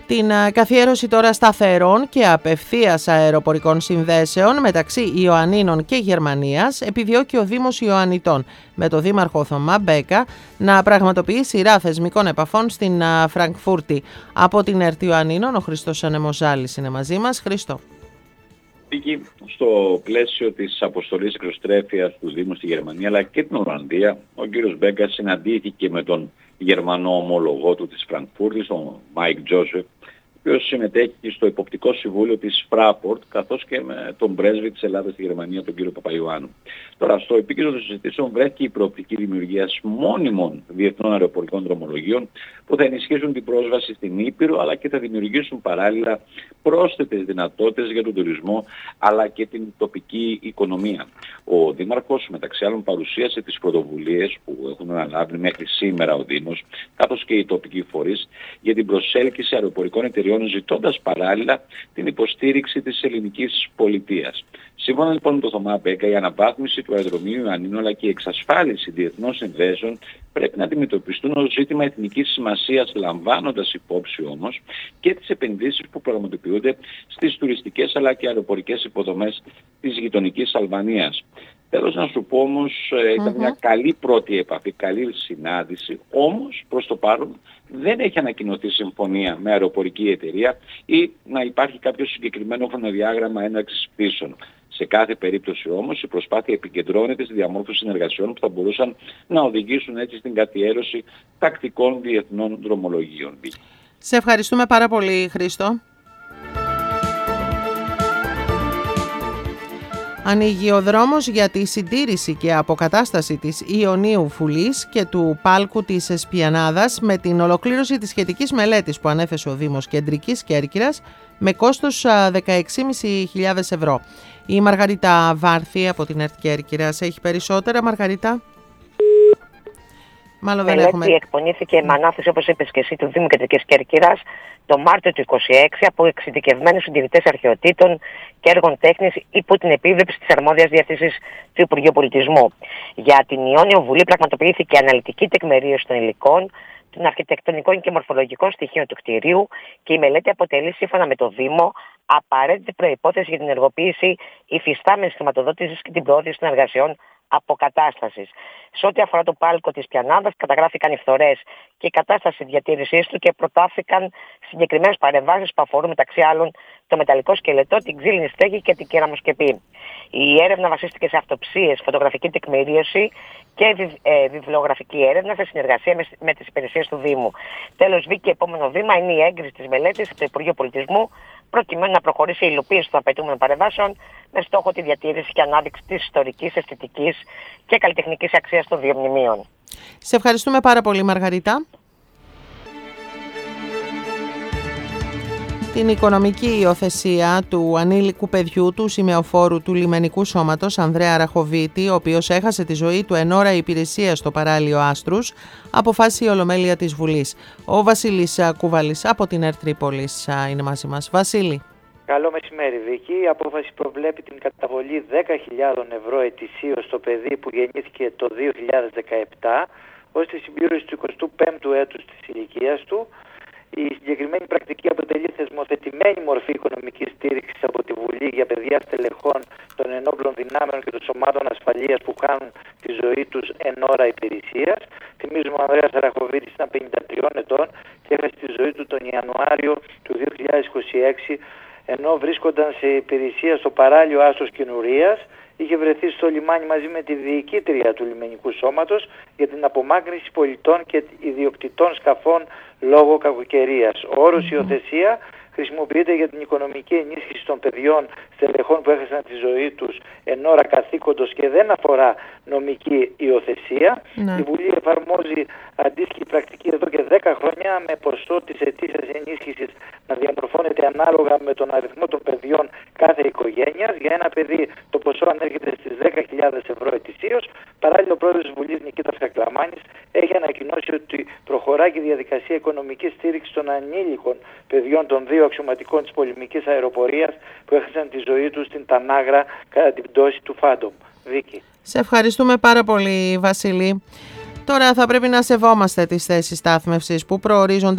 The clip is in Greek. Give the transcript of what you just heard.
Την καθιέρωση τώρα σταθερών και απευθείας αεροπορικών συνδέσεων μεταξύ Ιωαννίνων και Γερμανίας επιδιώκει ο Δήμος Ιωαννιτών, με το Δήμαρχο Θωμά Μπέκα να πραγματοποιεί σειρά θεσμικών επαφών στην Φραγκφούρτη. Από την ΕΡΤ Ιωαννίνων, ο Χριστός Ανεμοζάλης είναι μαζί μας. Χριστό. Στο πλαίσιο της αποστολής εξωστρέφειας του Δήμου στη Γερμανία αλλά και την Ολλανδία, ο κύριος Μπέκα συναντήθηκε με τον Γερμανό ομολογό του της Φραγκφούρτης, τον Μάικ Τζόσεφ, ο οποίος συμμετέχει στο υποπτικό συμβούλιο της Fraport, καθώς και με τον πρέσβη της Ελλάδας στη Γερμανία, τον κύριο Παπαϊωάννου. Τώρα, στο επίκεντρο των συζητήσεων βρέθηκε η προοπτική δημιουργίας μόνιμων διεθνών αεροπορικών δρομολογίων που θα ενισχύσουν την πρόσβαση στην Ήπειρο, αλλά και θα δημιουργήσουν παράλληλα πρόσθετες δυνατότητες για τον τουρισμό αλλά και την τοπική οικονομία. Ο Δήμαρχος, μεταξύ άλλων, παρουσίασε τις πρωτοβουλίες που έχουν αναλάβει μέχρι σήμερα ο Δήμος, καθώς και οι τοπικοί φορείς, για την προσέλκυση αεροπορικών εταιριών, ζητώντας παράλληλα την υποστήριξη της ελληνικής πολιτείας. Σύμφωνα λοιπόν με τον Θωμά Μπέκα, η αναβάθμιση του αεροδρομίου Ιωαννίνων αλλά και η εξασφάλιση διεθνών συνδέσεων πρέπει να αντιμετωπιστούν ως ζήτημα εθνικής σημασίας, λαμβάνοντας υπόψη όμως και τις επενδύσεις που πραγματοποιούνται στις τουριστικές αλλά και αεροπορικές υποδομές της γειτονικής Αλβανίας. Τέλος να σου πω όμως, ήταν μια καλή πρώτη επαφή, καλή συνάντηση, όμως προς το παρόν δεν έχει ανακοινωθεί συμφωνία με αεροπορική εταιρεία ή να υπάρχει κάποιο συγκεκριμένο χρονοδιάγραμμα έναρξης πτήσεων. Σε κάθε περίπτωση όμως η προσπάθεια επικεντρώνεται στη διαμόρφωση συνεργασιών που θα μπορούσαν να οδηγήσουν έτσι στην καθιέρωση τακτικών διεθνών δρομολογίων. Σε ευχαριστούμε πάρα πολύ, Χρήστο. Ανοίγει ο δρόμος για τη συντήρηση και αποκατάσταση της Ιωνίου Φουλής και του πάλκου της Εσπιανάδας με την ολοκλήρωση της σχετικής μελέτης που ανέθεσε ο Δήμος Κεντρικής Κέρκυρας με κόστος 16.500 ευρώ. Η Μαργαρίτα Βάρθη από την ΕΡΤ Κέρκυρας έχει περισσότερα. Μαργαρίτα. Μάλλον δεν έχουμε. Η μελέτη εκπονήθηκε με ανάθεση, όπως είπες και εσύ, του Δήμου Κεντρικής Κέρκυρας το Μάρτιο του 2026 από εξειδικευμένους συντηρητές αρχαιοτήτων και έργων τέχνης υπό την επίβλεψη της αρμόδιας διεύθυνσης του Υπουργείου Πολιτισμού. Για την Ιόνιο Βουλή πραγματοποιήθηκε αναλυτική τεκμηρίωση των υλικών, των αρχιτεκτονικών και μορφολογικών στοιχείων του κτηρίου και η μελέτη αποτελεί, σύμφωνα με το Δήμο, απαραίτητη προϋπόθεση για την ενεργοποίηση υφιστάμενης χρηματοδότησης και την προώθηση των εργασιών αποκατάστασης. Σε ό,τι αφορά το πάλκο της Πιανάδας, καταγράφηκαν οι φθορές και η κατάσταση διατήρησής του και προτάθηκαν συγκεκριμένες παρεμβάσεις που αφορούν μεταξύ άλλων το μεταλλικό σκελετό, την ξύλινη στέγη και την κεραμοσκεπή. Η έρευνα βασίστηκε σε αυτοψίες, φωτογραφική τεκμηρίωση και βιβλιογραφική έρευνα σε συνεργασία με τις υπηρεσίες του Δήμου. Τέλος, βγήκε επόμενο βήμα είναι η έγκριση της μελέτης από το Υπουργείο Πολιτισμού, προκειμένου να προχωρήσει η υλοποίηση των απαιτούμενων παρεμβάσεων με στόχο τη διατήρηση και ανάδειξη της ιστορικής, αισθητικής και καλλιτεχνικής αξίας των δύο μνημείων. Σε ευχαριστούμε πάρα πολύ, Μαργαρίτα. Την οικονομική υιοθεσία του ανήλικου παιδιού του σημεοφόρου του Λιμενικού Σώματος Ανδρέα Ραχοβίτη, ο οποίος έχασε τη ζωή του εν ώρα υπηρεσίας στο παράλιο Άστρους, αποφάσισε η Ολομέλεια της Βουλής. Ο Βασίλης Κουβαλής από την ΕΡΤ Τρίπολης είναι μαζί μας. Βασίλη. Καλό μεσημέρι, Βίκη. Η απόφαση προβλέπει την καταβολή 10.000 ευρώ ετησίως στο παιδί που γεννήθηκε το 2017 ως τη συμπλήρωση του 25ου έτους της ηλικίας του. Η συγκεκριμένη πρακτική αποτελεί θεσμοθετημένη μορφή οικονομικής στήριξης από τη Βουλή για παιδιά στελεχών των ενόπλων δυνάμεων και των σωμάτων ασφαλείας που χάνουν τη ζωή τους εν ώρα υπηρεσίας. Θυμίζουμε ο Ανδρέας Ραχοβίτης ήταν 53 ετών και έχασε τη ζωή του τον Ιανουάριο του 2026 ενώ βρίσκονταν σε υπηρεσία στο παράλιο Άστρος Κινουρίας. Είχε βρεθεί στο λιμάνι μαζί με τη διοικήτρια του λιμενικού σώματος για την απομάκρυνση πολιτών και ιδιοκτητών σκαφών λόγω κακοκαιρίας. Ο όρος υιοθεσία χρησιμοποιείται για την οικονομική ενίσχυση των παιδιών στελεχών που έχασαν τη ζωή τους εν ώρα καθήκοντος και δεν αφορά νομική υιοθεσία. Η Βουλή εφαρμόζει αντίστοιχη πρακτική εδώ και 10 χρόνια με ποσό της ετήσιας ενίσχυσης να διαμορφώνεται ανάλογα με τον αριθμό των παιδιών κάθε οικογένειας. Για ένα παιδί το ποσό ανέρχεται στις 10.000 ευρώ ετησίως. Παράλληλα, ο πρόεδρος της Βουλής Νικήτας Κακλαμάνης έχει ανακοινώσει ότι προχωράει και η διαδικασία οικονομικής στήριξης των ανήλικων παιδιών των δύο αξιωματικών της πολεμικής αεροπορίας που έχασαν τη ζωή τους στην Τανάγρα κατά την πτώση του Φάντομ. Βίκη. Σε ευχαριστούμε πάρα πολύ, Βασίλη. Τώρα θα πρέπει να σεβόμαστε τις θέσεις στάθμευσης που προορίζονται